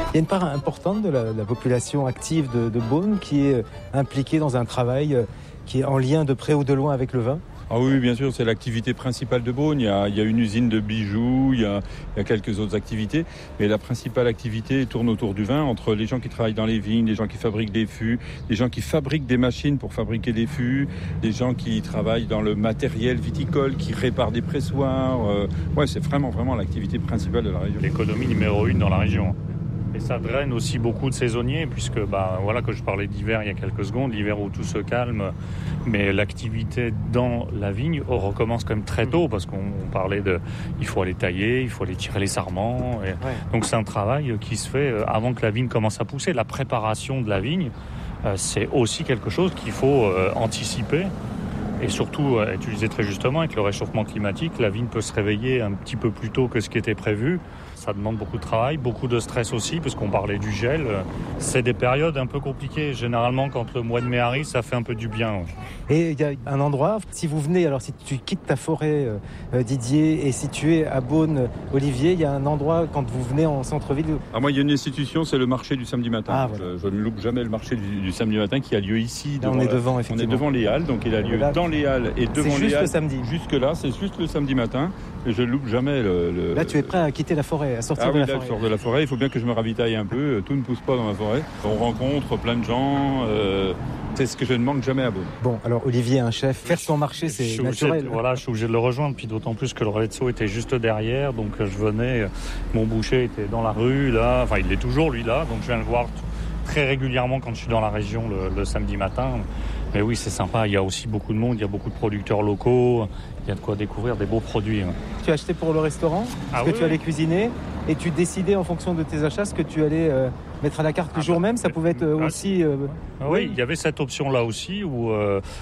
Il y a une part importante de la population active de Beaune qui est impliquée dans un travail qui est en lien de près ou de loin avec le vin. Ah oui, bien sûr, c'est l'activité principale de Beaune. Il y a une usine de bijoux, il y a quelques autres activités. Mais la principale activité tourne autour du vin, entre les gens qui travaillent dans les vignes, les gens qui fabriquent des fûts, les gens qui fabriquent des machines pour fabriquer des fûts, les gens qui travaillent dans le matériel viticole, qui réparent des pressoirs. Ouais, c'est vraiment l'activité principale de la région. L'économie numéro 1 dans la région. Et ça draine aussi beaucoup de saisonniers, puisque voilà que je parlais d'hiver il y a quelques secondes, l'hiver où tout se calme, mais l'activité dans la vigne recommence quand même très tôt, parce qu'on parlait il faut aller tailler, il faut aller tirer les sarments. Donc c'est un travail qui se fait avant que la vigne commence à pousser. La préparation de la vigne, c'est aussi quelque chose qu'il faut anticiper. Et surtout, tu disais très justement, avec le réchauffement climatique, la vigne peut se réveiller un petit peu plus tôt que ce qui était prévu. Ça demande beaucoup de travail, beaucoup de stress aussi, parce qu'on parlait du gel. C'est des périodes un peu compliquées. Généralement, quand le mois de mai arrive, ça fait un peu du bien. Et il y a un endroit, si vous venez, alors si tu quittes ta forêt, Didier, et si tu es à Beaune, Olivier, il y a un endroit, quand vous venez en centre-ville... Moi, il y a une institution, c'est le marché du samedi matin. Voilà. Je ne loupe jamais le marché du samedi matin qui a lieu ici. Là, on est devant, effectivement. On est devant les Halles, donc il a lieu dans les Halles et devant les Halles. C'est juste le samedi. Jusque-là, c'est juste le samedi matin. Et je ne loupe jamais le... Là, tu es prêt à quitter la forêt, à sortir de la forêt. Je sors de la forêt, il faut bien que je me ravitaille un peu. Tout ne pousse pas dans la forêt. On rencontre plein de gens. C'est ce que je ne manque jamais à Beaune. Bon, alors Olivier, un chef, faire son marché, c'est naturel. Je suis obligé de le rejoindre, puis d'autant plus que le relais de saut était juste derrière. Donc je venais, mon boucher était dans la rue, là. Enfin, il est toujours, lui, là. Donc je viens le voir très régulièrement quand je suis dans la région le samedi matin. Mais oui, c'est sympa. Il y a aussi beaucoup de monde, il y a beaucoup de producteurs locaux. Il y a de quoi découvrir des beaux produits. Tu as acheté pour le restaurant, tu allais cuisiner, et tu décidais en fonction de tes achats ce que tu allais mettre à la carte le jour même. Ça pouvait être aussi... Oui, il y avait cette option-là aussi où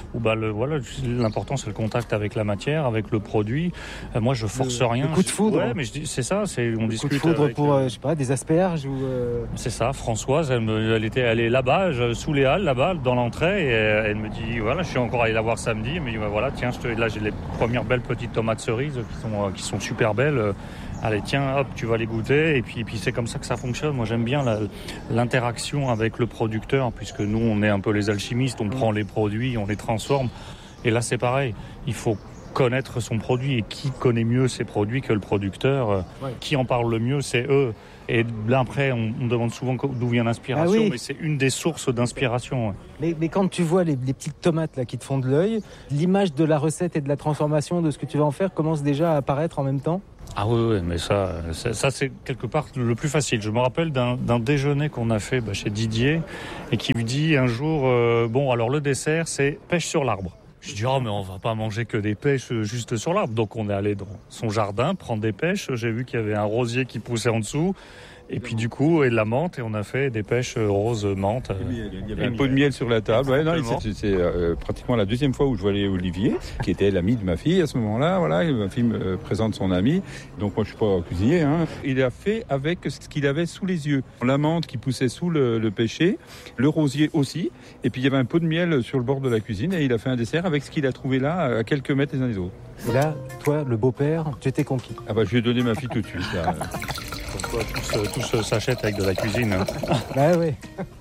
l'important c'est le contact avec la matière, avec le produit. Moi, je force rien. Le coup de foudre. Ouais, mais c'est ça. On discute. Coup de foudre pour, je sais pas, des asperges ou. C'est ça. Françoise, elle est là-bas, sous les Halles, là-bas, dans l'entrée, et elle me dit voilà, je suis encore allé la voir samedi. Elle me dit voilà, tiens, là j'ai les premières belles petites tomates cerises qui sont super belles. Allez, tiens, hop, tu vas les goûter. Et puis c'est comme ça que ça fonctionne. Moi, j'aime bien l'interaction avec le producteur, puisque nous, on est un peu les alchimistes. On prend les produits, on les transforme. Et là, c'est pareil. Il faut connaître son produit. Et qui connaît mieux ses produits que le producteur? Qui en parle le mieux, c'est eux. Et là, après, on demande souvent d'où vient l'inspiration, mais c'est une des sources d'inspiration. Mais quand tu vois les petites tomates là, qui te font de l'œil, l'image de la recette et de la transformation de ce que tu vas en faire commence déjà à apparaître en même temps? Ah oui, mais ça c'est quelque part le plus facile. Je me rappelle d'un déjeuner qu'on a fait chez Didier et qui lui dit un jour, alors le dessert, c'est pêche sur l'arbre. Je dis, mais on va pas manger que des pêches juste sur l'arbre. Donc on est allé dans son jardin prendre des pêches. J'ai vu qu'il y avait un rosier qui poussait en dessous. Et puis du coup, et de la menthe, et on a fait des pêches roses menthe. Il y avait un pot de miel sur la table. C'est pratiquement la deuxième fois où je voyais Olivier, qui était l'ami de ma fille à ce moment-là. Voilà, ma fille me présente son ami. Donc moi, je suis pas cuisinier. Il a fait avec ce qu'il avait sous les yeux. La menthe qui poussait sous le pêcher, le rosier aussi. Et puis il y avait un pot de miel sur le bord de la cuisine, et il a fait un dessert avec ce qu'il a trouvé là, à quelques mètres les uns des autres. Et là, toi, le beau-père, tu étais conquis. Je lui ai donné ma fille tout de suite. Là. Pourquoi tout s'achète avec de la cuisine. Oui.